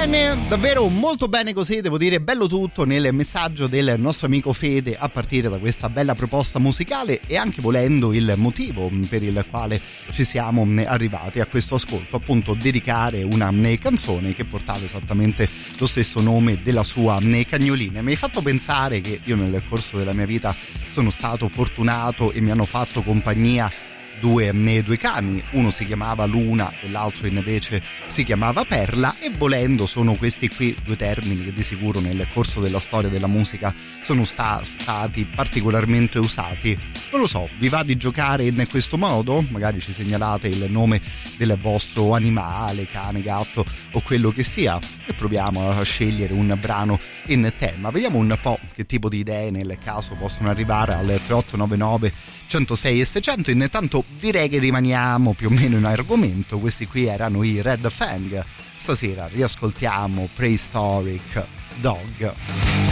Bene, davvero molto bene così, devo dire, bello tutto nel messaggio del nostro amico Fede a partire da questa bella proposta musicale e anche volendo il motivo per il quale ci siamo arrivati a questo ascolto, appunto dedicare una canzone che portava esattamente lo stesso nome della sua cagnolina. Mi hai fatto pensare che io nel corso della mia vita sono stato fortunato e mi hanno fatto compagnia due cani, uno si chiamava Luna e l'altro invece si chiamava Perla, e volendo sono questi qui due termini che di sicuro nel corso della storia della musica sono stati particolarmente usati. Non lo so, vi va di giocare in questo modo? Magari ci segnalate il nome del vostro animale, cane, gatto o quello che sia e proviamo a scegliere un brano in tema. Vediamo un po' che tipo di idee nel caso possono arrivare al 3899 106 e 600. Intanto direi che rimaniamo più o meno in argomento. Questi qui erano i Red Fang. Stasera riascoltiamo Prehistoric Dog.